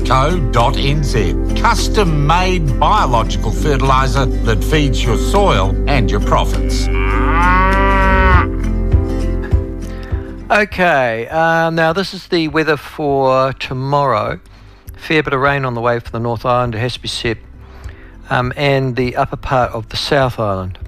Custom-made biological fertiliser that feeds your soil and your profits. Okay, now this is the weather for tomorrow. Fair bit of rain on the way for the North Island, it has to be said, and the upper part of the South Island.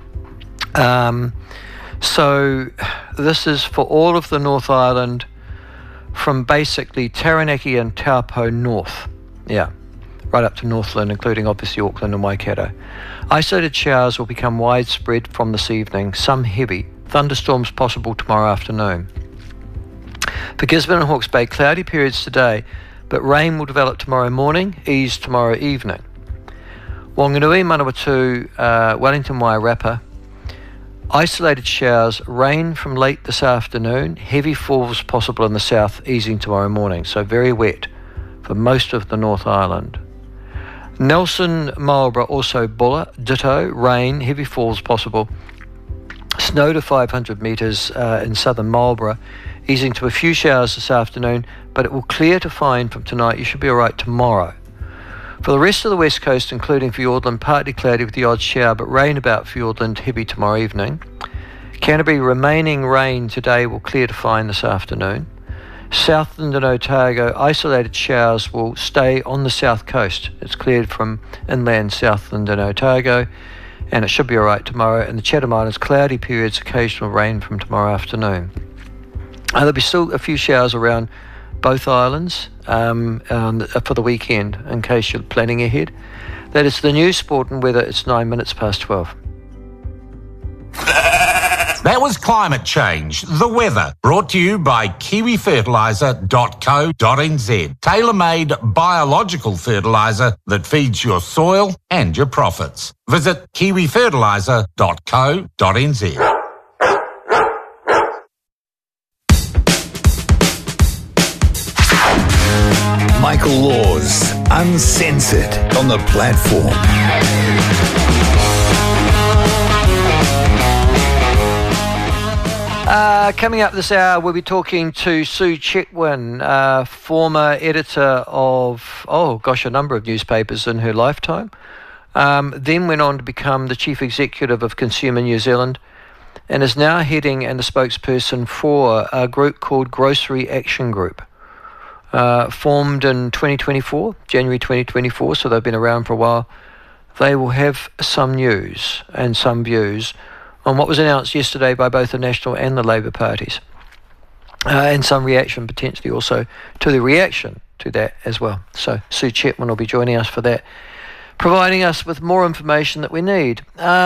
So this is for all of the North Island from basically Taranaki and Taupo north. Yeah, right up to Northland, including obviously Auckland and Waikato. Isolated showers will become widespread from this evening, some heavy. Thunderstorms possible tomorrow afternoon. For Gisborne and Hawke's Bay, cloudy periods today, but rain will develop tomorrow morning, ease tomorrow evening. Wanganui, Manawatu, Wellington, Wairarapa, isolated showers, rain from late this afternoon, heavy falls possible in the south, easing tomorrow morning, so very wet for most of the North Island. Nelson, Marlborough, also Bulla, ditto, rain, heavy falls possible. Snow to 500 metres in southern Marlborough, easing to a few showers this afternoon, but it will clear to fine from tonight. You should be alright tomorrow. For the rest of the west coast, including Fiordland, partly cloudy with the odd shower, but rain about Fiordland, heavy tomorrow evening. Canterbury, remaining rain today, will clear to fine this afternoon. Southland and Otago, isolated showers will stay on the south coast. It's cleared from inland Southland and Otago, and it should be alright tomorrow. And the Chatham Islands, cloudy periods, occasional rain from tomorrow afternoon. There'll be still a few showers around both islands for the weekend, in case you're planning ahead. That is the new sport and weather. It's 9 minutes past 12. That was Climate Change, the weather, brought to you by kiwifertiliser.co.nz. Tailor-made biological fertiliser that feeds your soil and your profits. Visit kiwifertiliser.co.nz. Michael Laws, uncensored on the platform. Coming up this hour, we'll be talking to Sue Chetwin, former editor of, a number of newspapers in her lifetime. Then went on to become the chief executive of Consumer New Zealand, and is now heading and a spokesperson for a group called Grocery Action Group. Formed in 2024, January 2024, so they've been around for a while. They will have some news and some views on what was announced yesterday by both the National and the Labour parties, and some reaction potentially also to the reaction to that as well. So Sue Chetwin will be joining us for that, providing us with more information that we need.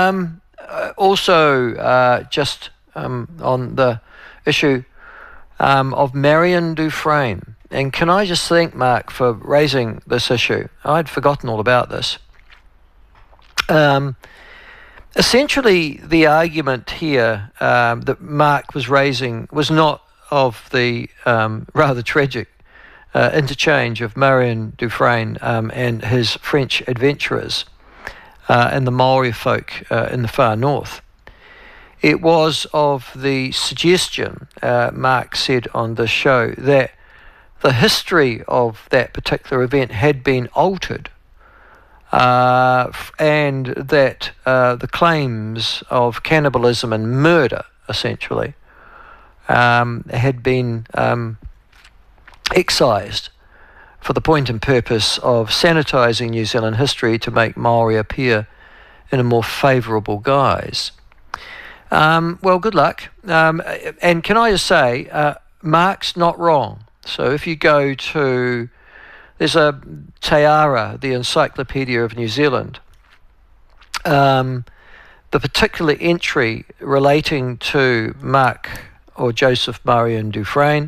Also, just on the issue of Marion Dufresne. And can I just thank Mark for raising this issue? I'd forgotten all about this. Essentially, the argument here that Mark was raising was not of the rather tragic interchange of Marion Dufresne and his French adventurers and the Maori folk in the far north. It was of the suggestion, Mark said on the show, that the history of that particular event had been altered, and that the claims of cannibalism and murder, essentially, had been excised for the point and purpose of sanitising New Zealand history to make Maori appear in a more favourable guise. Well, good luck. And can I just say, Mark's not wrong. So if you go to, there's a Te Ara, the Encyclopedia of New Zealand, the particular entry relating to Mark or Joseph Marion Dufresne,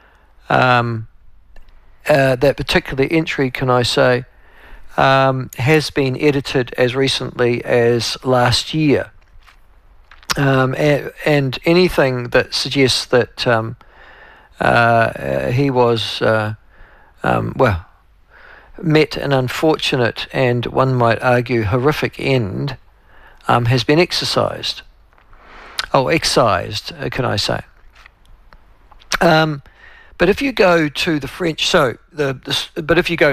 that particular entry, can I say, has been edited as recently as last year. And anything that suggests that he was, met an unfortunate and, one might argue, horrific end, has been excised, can I say. But if you go to the French, but if you go